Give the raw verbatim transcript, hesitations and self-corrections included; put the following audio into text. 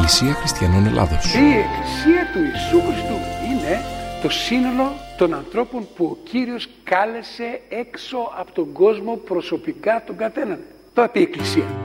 Εκκλησία Χριστιανών Ελλάδος. Η Εκκλησία του Ιησού Χριστού είναι το σύνολο των ανθρώπων που ο Κύριος κάλεσε έξω από τον κόσμο προσωπικά τον καθέναν. Το είπε η Εκκλησία.